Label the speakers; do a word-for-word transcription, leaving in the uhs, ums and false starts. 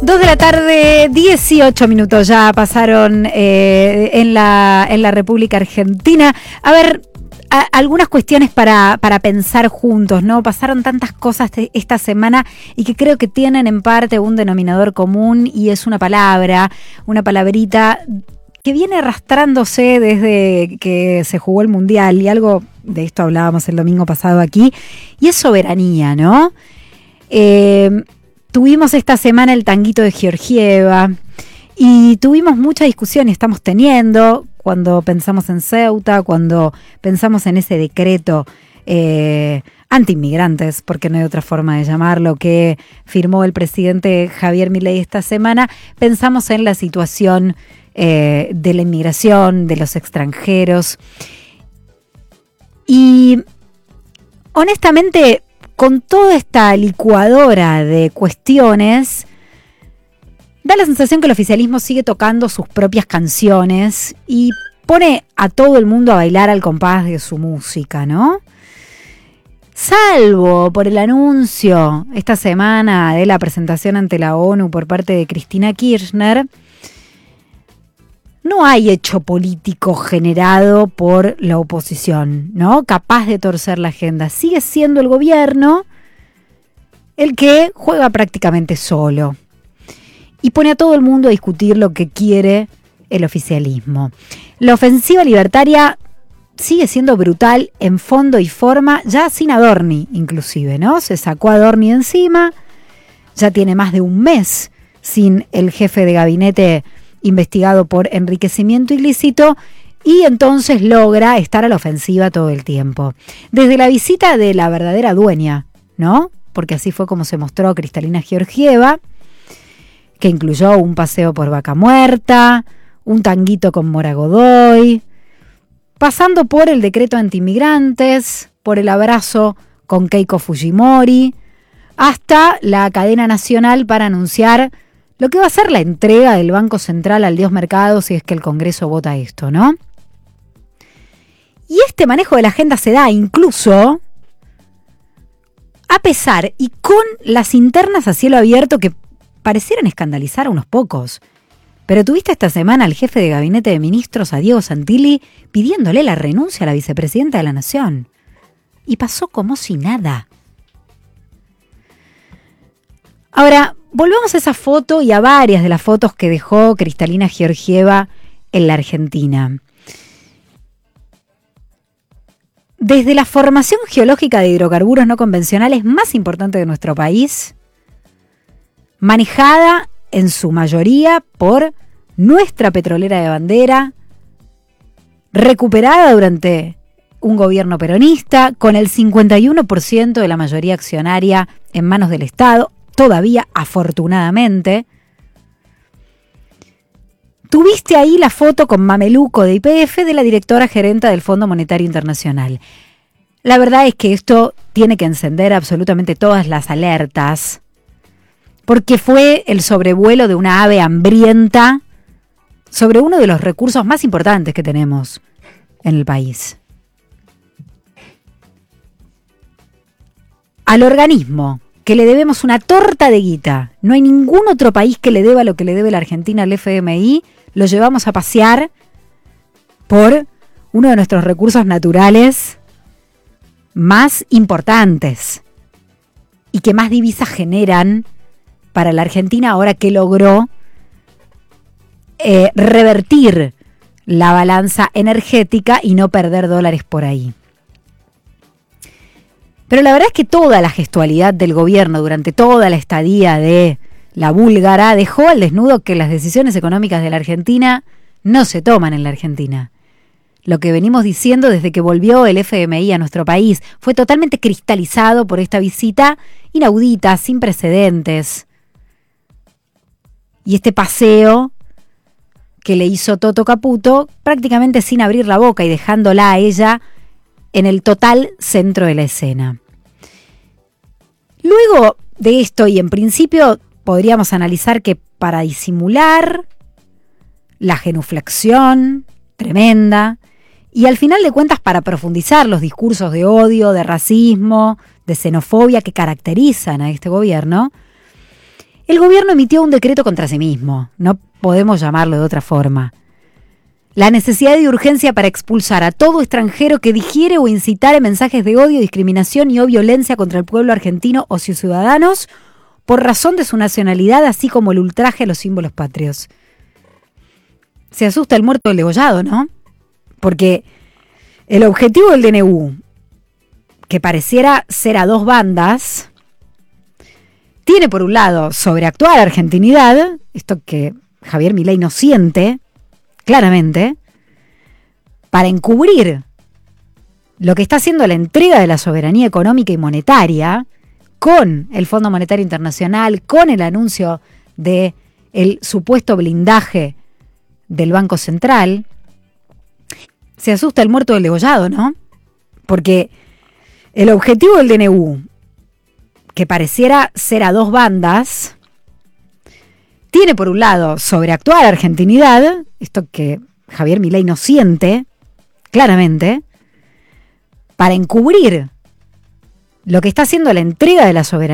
Speaker 1: Dos de la tarde, dieciocho minutos ya pasaron eh, en la en la República Argentina. A ver, a, algunas cuestiones para, para pensar juntos, ¿no? Pasaron tantas cosas te, esta semana y que creo que tienen en parte un denominador común y es una palabra, una palabrita que viene arrastrándose desde que se jugó el Mundial, y algo de esto hablábamos el domingo pasado aquí, y es soberanía, ¿no? Eh... Tuvimos esta semana el tanguito de Georgieva y tuvimos mucha discusión y estamos teniendo cuando pensamos en Ceuta, cuando pensamos en ese decreto eh, anti-inmigrantes, porque no hay otra forma de llamarlo, que firmó el presidente Javier Milei esta semana. Pensamos en la situación eh, de la inmigración, de los extranjeros. Y honestamente, con toda esta licuadora de cuestiones, da la sensación que el oficialismo sigue tocando sus propias canciones y pone a todo el mundo a bailar al compás de su música, ¿no? Salvo por el anuncio esta semana de la presentación ante la ONU por parte de Cristina Kirchner, no hay hecho político generado por la oposición, ¿no? Capaz de torcer la agenda. Sigue siendo el gobierno el que juega prácticamente solo y pone a todo el mundo a discutir lo que quiere el oficialismo. La ofensiva libertaria sigue siendo brutal en fondo y forma, ya sin Adorni inclusive, ¿no? Se sacó a Adorni encima, ya tiene más de un mes sin el jefe de gabinete investigado por enriquecimiento ilícito, y entonces logra estar a la ofensiva todo el tiempo. Desde la visita de la verdadera dueña, ¿no? Porque así fue como se mostró Cristalina Georgieva, que incluyó un paseo por Vaca Muerta, un tanguito con Mora Godoy, pasando por el decreto anti-inmigrantes, por el abrazo con Keiko Fujimori, hasta la cadena nacional para anunciar lo que va a ser la entrega del Banco Central al Dios Mercado si es que el Congreso vota esto, ¿no? Y este manejo de la agenda se da incluso a pesar y con las internas a cielo abierto que parecieran escandalizar a unos pocos. Pero tuviste esta semana al jefe de gabinete de ministros, a Diego Santilli, pidiéndole la renuncia a la vicepresidenta de la Nación. Y pasó como si nada. Ahora, volvamos a esa foto y a varias de las fotos que dejó Cristalina Georgieva en la Argentina. Desde la formación geológica de hidrocarburos no convencionales más importante de nuestro país, manejada en su mayoría por nuestra petrolera de bandera, recuperada durante un gobierno peronista, con el cincuenta y uno por ciento de la mayoría accionaria en manos del Estado, todavía afortunadamente. Tuviste ahí la foto con mameluco de Y P F de la directora gerenta del Fondo Monetario Internacional. La verdad es que esto tiene que encender absolutamente todas las alertas, porque fue el sobrevuelo de una ave hambrienta sobre uno de los recursos más importantes que tenemos en el país. Al organismo que le debemos una torta de guita, no hay ningún otro país que le deba lo que le debe la Argentina al F M I, lo llevamos a pasear por uno de nuestros recursos naturales más importantes y que más divisas generan para la Argentina ahora que logró eh, revertir la balanza energética y no perder dólares por ahí. Pero la verdad es que toda la gestualidad del gobierno durante toda la estadía de la búlgara dejó al desnudo que las decisiones económicas de la Argentina no se toman en la Argentina. Lo que venimos diciendo desde que volvió el F M I a nuestro país fue totalmente cristalizado por esta visita inaudita, sin precedentes. Y este paseo que le hizo Toto Caputo prácticamente sin abrir la boca y dejándola a ella en el total centro de la escena. Luego de esto, y en principio podríamos analizar que para disimular la genuflexión tremenda, y al final de cuentas para profundizar los discursos de odio, de racismo, de xenofobia que caracterizan a este gobierno, El gobierno emitió un decreto contra sí mismo, no podemos llamarlo de otra forma. La necesidad de urgencia para expulsar a todo extranjero que digiere o incitare mensajes de odio, discriminación y o violencia contra el pueblo argentino o sus ciudadanos por razón de su nacionalidad, así como el ultraje a los símbolos patrios. Se asusta el muerto del degollado, ¿no? Porque el objetivo del D N U, que pareciera ser a dos bandas, tiene por un lado sobreactuar a argentinidad, esto que Javier Milei no siente, claramente, para encubrir lo que está haciendo la entrega de la soberanía económica y monetaria con el Fondo Monetario Internacional, con el anuncio de el supuesto blindaje del Banco Central. Se asusta el muerto del degollado, ¿no? Porque el objetivo del D N U, que pareciera ser a dos bandas, tiene por un lado sobreactuar a argentinidad, esto que Javier Milei no siente, claramente, para encubrir lo que está haciendo la entrega de la soberanía